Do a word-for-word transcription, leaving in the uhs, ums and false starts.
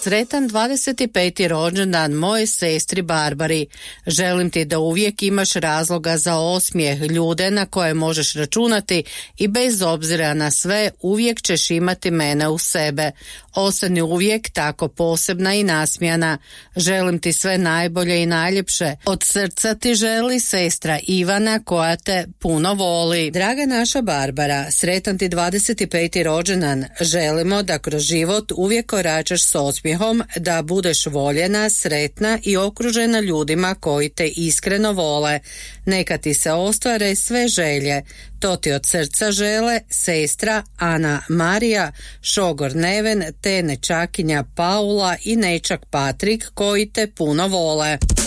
Sretan dvadeset peti rođendan moje sestri Barbari. Želim ti da uvijek imaš razloga za osmijeh, ljude na koje možeš računati i bez obzira na sve uvijek ćeš imati mene u sebe. Ostani uvijek tako posebna i nasmijana. Želim ti sve najbolje i najljepše. Od srca ti želi sestra Ivana koja te puno voli. Draga naša Barbara, sretan ti dvadeset peti rođendan. Želimo da kroz život uvijek koračaš s osmijehom, da budeš voljena, sretna i okružena ljudima koji te iskreno vole. Neka ti se ostvare sve želje. To ti od srca žele sestra Ana Marija, šogor Neven te nečakinja Paula i nečak Patrik koji te puno vole.